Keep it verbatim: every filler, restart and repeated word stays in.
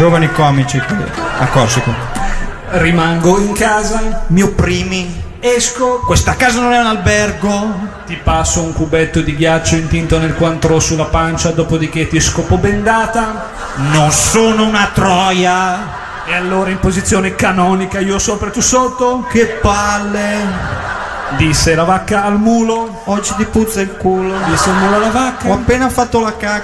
giovani comici a Corsica. Rimango in casa, Mi opprimi. esco, Questa casa non è un albergo. ti passo un cubetto di ghiaccio intinto nel quantro sulla pancia, dopodiché ti scopo bendata. Non sono una troia. E allora in posizione canonica, io sopra e tu sotto, Che palle. disse la vacca al mulo, Oggi ti puzza il culo. disse il mulo alla vacca. Ho appena fatto la cacca.